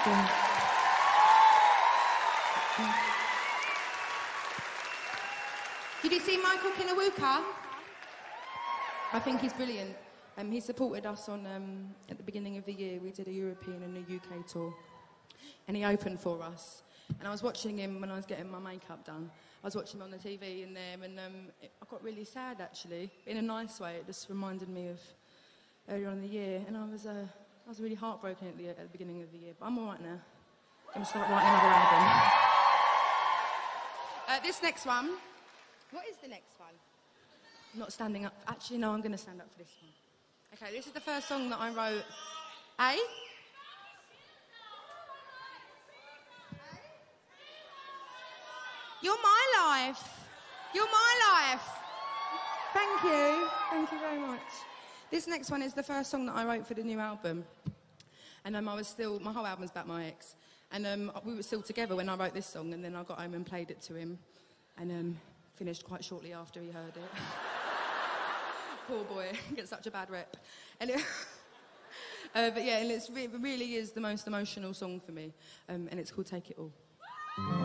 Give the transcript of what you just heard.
Did you see Michael Kinawuka? I think he's brilliant. He supported us on at the beginning of the year. We did a European and a UK tour, and he opened for us. And I was watching him when I was getting my makeup done. I was watching him on the TV in there, and I got really sad, actually, in a nice way. It just reminded me of earlier on in the year, and I was really heartbroken at the beginning of the year. But I'm all right now. I'm going to start writing another album. This next one. What is the next one? I'm not standing up. Actually, no, I'm going to stand up for this one. Okay, this is the first song that I wrote. Eh? You're my life. You're my life. Thank you. Thank you very much. This next one is the first song that I wrote for the new album. And my whole album's about my ex. And we were still together when I wrote this song, and then I got home and played it to him. And finished quite shortly after he heard it. Poor boy, gets such a bad rep. And but yeah, and it really is the most emotional song for me. And it's called Take It All.